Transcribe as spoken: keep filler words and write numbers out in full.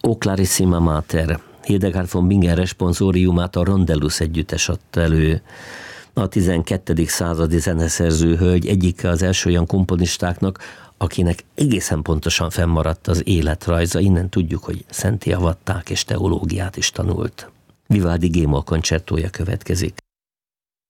O Clarissima Mater, Hildegard von Bingen responsoriumát a Rondellus együttes adta elő. A tizenkettedik századi zeneszerző hölgy egyike az első olyan komponistáknak, akinek egészen pontosan fennmaradt az életrajza. Innen tudjuk, hogy szentté avatták és teológiát is tanult. Vivaldi G-moll koncertója következik.